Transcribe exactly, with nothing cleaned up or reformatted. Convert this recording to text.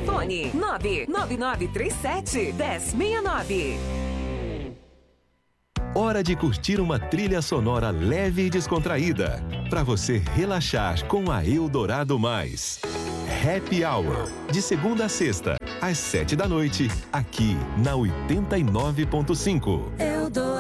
Telefone nove nove nove três sete um zero seis nove. Hora de curtir uma trilha sonora leve e descontraída, para você relaxar com a Eldorado Mais. Happy Hour, de segunda a sexta, às sete da noite, aqui na oitenta e nove ponto cinco. Eldorado.